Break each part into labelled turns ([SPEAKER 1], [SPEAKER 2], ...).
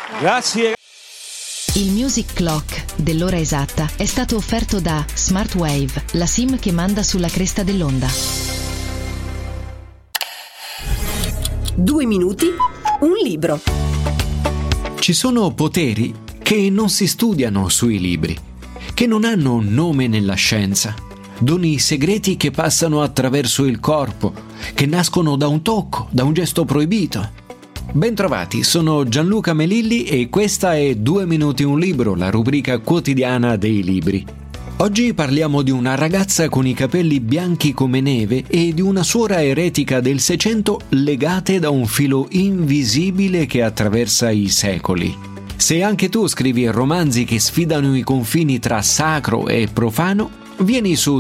[SPEAKER 1] Grazie.
[SPEAKER 2] Il Music Clock dell'ora esatta è stato offerto da Smartwave, la SIM che manda sulla cresta dell'onda.
[SPEAKER 3] 2 minuti, un libro.
[SPEAKER 4] Ci sono poteri che non si studiano sui libri, che non hanno nome nella scienza, doni segreti che passano attraverso il corpo, che nascono da un tocco, da un gesto proibito. Bentrovati, sono Gianluca Melilli e questa è 2 minuti un libro, la rubrica quotidiana dei libri. Oggi parliamo di una ragazza con i capelli bianchi come neve e di una suora eretica del Seicento legate da un filo invisibile che attraversa i secoli. Se anche tu scrivi romanzi che sfidano i confini tra sacro e profano, vieni su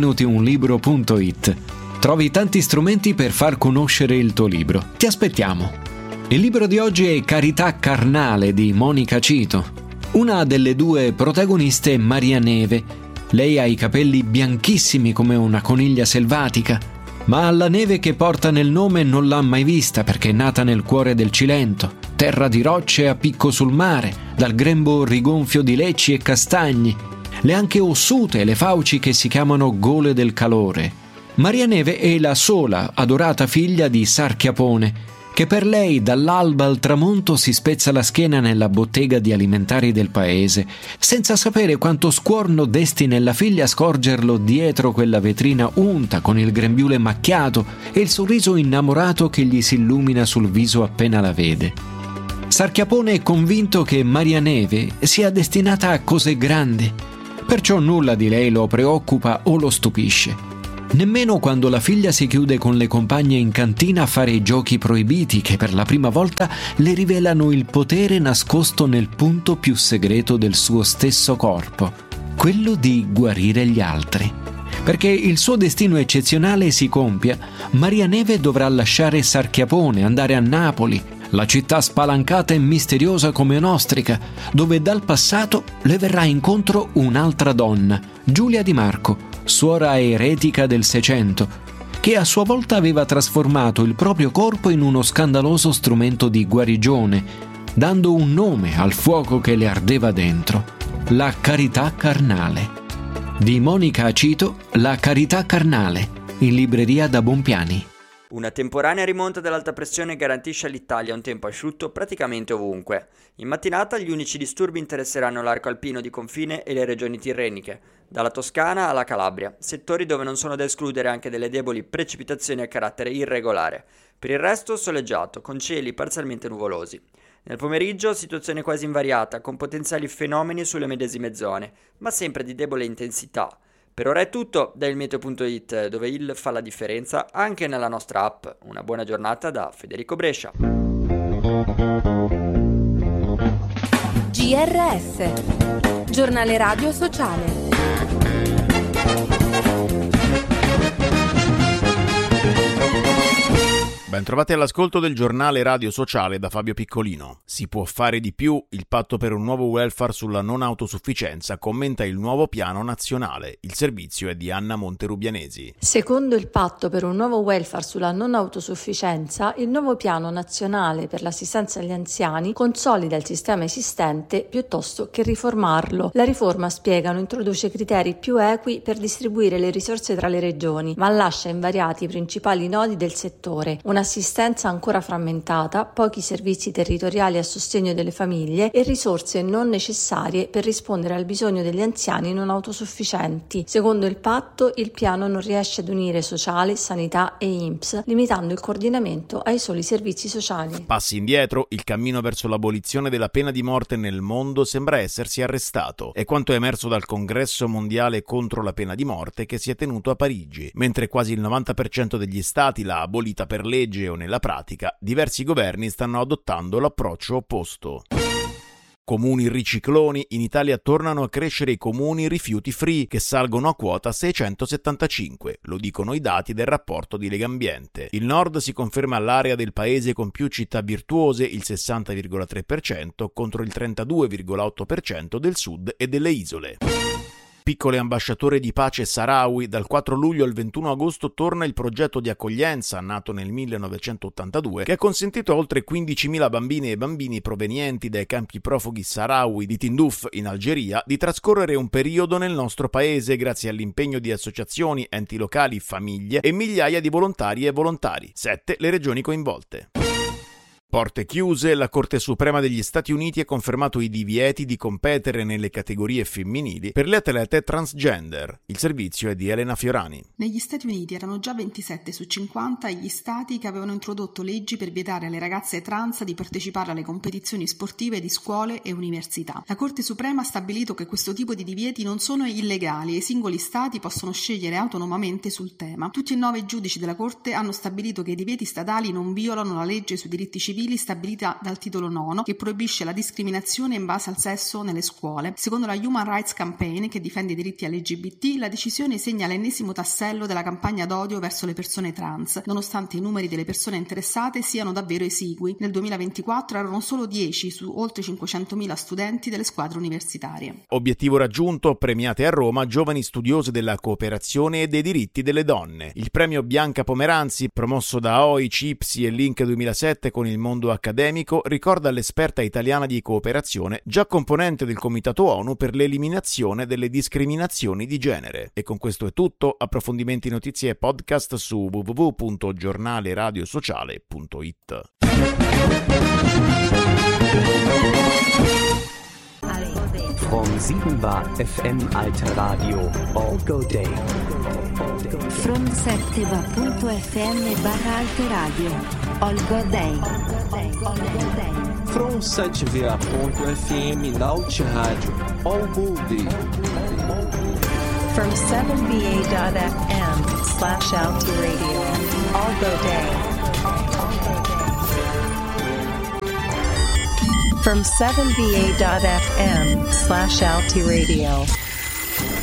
[SPEAKER 4] 2minutiunlibro.it. Trovi tanti strumenti per far conoscere il tuo libro. Ti aspettiamo. Il libro di oggi è Carità carnale di Monica Cito. Una delle due protagoniste è Maria Neve. Lei ha i capelli bianchissimi come una coniglia selvatica, ma la neve che porta nel nome non l'ha mai vista perché è nata nel cuore del Cilento, terra di rocce a picco sul mare, dal grembo rigonfio di lecci e castagni, le anche ossute e le fauci che si chiamano gole del calore. Maria Neve è la sola adorata figlia di Sarchiapone, che per lei dall'alba al tramonto si spezza la schiena nella bottega di alimentari del paese, senza sapere quanto scuorno desti nella figlia scorgerlo dietro quella vetrina unta con il grembiule macchiato e il sorriso innamorato che gli si illumina sul viso appena la vede. Sarchiapone è convinto che Maria Neve sia destinata a cose grandi, perciò nulla di lei lo preoccupa o lo stupisce. Nemmeno quando la figlia si chiude con le compagne in cantina a fare i giochi proibiti che per la prima volta le rivelano il potere nascosto nel punto più segreto del suo stesso corpo, quello di guarire gli altri. Perché il suo destino eccezionale si compia, Maria Neve dovrà lasciare Sarchiapone, andare a Napoli, la città spalancata e misteriosa come un'ostrica, dove dal passato le verrà incontro un'altra donna, Giulia Di Marco, suora eretica del Seicento, che a sua volta aveva trasformato il proprio corpo in uno scandaloso strumento di guarigione, dando un nome al fuoco che le ardeva dentro: la carità carnale. Di Monica Cito, La carità carnale, in libreria da Bompiani.
[SPEAKER 5] Una temporanea rimonta dell'alta pressione garantisce all'Italia un tempo asciutto praticamente ovunque. In mattinata gli unici disturbi interesseranno l'arco alpino di confine e le regioni tirreniche, dalla Toscana alla Calabria, settori dove non sono da escludere anche delle deboli precipitazioni a carattere irregolare. Per il resto soleggiato, con cieli parzialmente nuvolosi. Nel pomeriggio situazione quasi invariata, con potenziali fenomeni sulle medesime zone, ma sempre di debole intensità. Per ora è tutto da ilmeteo.it, dove il fa la differenza anche nella nostra app. Una buona giornata da Federico Brescia.
[SPEAKER 3] GRS, giornale radio sociale.
[SPEAKER 6] Bentrovati all'ascolto del giornale radio sociale da Fabio Piccolino. Si può fare di più, il patto per un nuovo welfare sulla non autosufficienza commenta il nuovo piano nazionale. Il servizio è di Anna Monterubianesi.
[SPEAKER 7] Secondo il patto per un nuovo welfare sulla non autosufficienza, il nuovo piano nazionale per l'assistenza agli anziani consolida il sistema esistente piuttosto che riformarlo. La riforma, spiegano, introduce criteri più equi per distribuire le risorse tra le regioni, ma lascia invariati i principali nodi del settore. Un'assistenza ancora frammentata, pochi servizi territoriali a sostegno delle famiglie e risorse non necessarie per rispondere al bisogno degli anziani non autosufficienti. Secondo il patto, il piano non riesce ad unire sociale, sanità e INPS, limitando il coordinamento ai soli servizi sociali.
[SPEAKER 6] Passi indietro, il cammino verso l'abolizione della pena di morte nel mondo sembra essersi arrestato. È quanto è emerso dal Congresso mondiale contro la pena di morte che si è tenuto a Parigi. Mentre quasi il 90% degli stati l'ha abolita per legge o nella pratica, diversi governi stanno adottando l'approccio opposto. Comuni ricicloni, in Italia tornano a crescere i comuni rifiuti free che salgono a quota 675, lo dicono i dati del rapporto di Legambiente. Il nord si conferma l'area del paese con più città virtuose, il 60,3% contro il 32,8% del sud e delle isole. piccolo ambasciatore di pace saharawi, dal 4 luglio al 21 agosto torna il progetto di accoglienza, nato nel 1982, che ha consentito a oltre 15.000 bambine e bambini provenienti dai campi profughi saharawi di Tindouf in Algeria di trascorrere un periodo nel nostro paese grazie all'impegno di associazioni, enti locali, famiglie e migliaia di volontari e volontari. 7 le regioni coinvolte. Porte chiuse, la Corte Suprema degli Stati Uniti ha confermato i divieti di competere nelle categorie femminili per le atlete transgender. Il servizio è di Elena Fiorani.
[SPEAKER 1] Negli Stati Uniti erano già 27 su 50 gli stati che avevano introdotto leggi per vietare alle ragazze trans di partecipare alle competizioni sportive di scuole e università. La Corte Suprema ha stabilito che questo tipo di divieti non sono illegali e i singoli stati possono scegliere autonomamente sul tema. Tutti e 9 giudici della Corte hanno stabilito che i divieti statali non violano la legge sui diritti civili stabilita dal titolo 9, che proibisce la discriminazione in base al sesso nelle scuole. Secondo la Human Rights Campaign, che difende i diritti LGBT, la decisione segna l'ennesimo tassello della campagna d'odio verso le persone trans, nonostante i numeri delle persone interessate siano davvero esigui. Nel 2024 erano solo 10 su oltre 500.000 studenti delle squadre universitarie.
[SPEAKER 6] Obiettivo raggiunto, premiate a Roma giovani studiose della cooperazione e dei diritti delle donne. Il premio Bianca Pomeranzi, promosso da OI, CIPSI e Link 2007 con il mondo accademico, ricorda l'esperta italiana di cooperazione, già componente del Comitato ONU per l'eliminazione delle discriminazioni di genere. E con questo è tutto. Approfondimenti, notizie e podcast su www.giornaleradiosociale.it.
[SPEAKER 8] From 7 Bar FM Alter Radio, all go day.
[SPEAKER 9] From 7va.fm barra Alter Radio, all go day.
[SPEAKER 10] From 7va.fm Naut Rádio, all go day.
[SPEAKER 11] From 7va.fm/Alter Radio, all go day. From 7va.fm/Alter Radio.